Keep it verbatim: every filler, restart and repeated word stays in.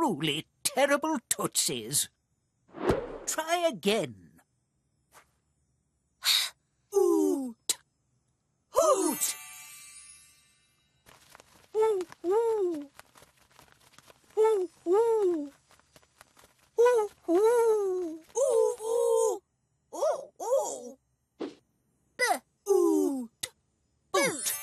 truly terrible tootsies. Try again. Hoot! Hoot! Ooh, ooh. Ooh, ooh. Ooh, ooh. Ooh, ooh. Ooh, ooh. B. Oot. Boot.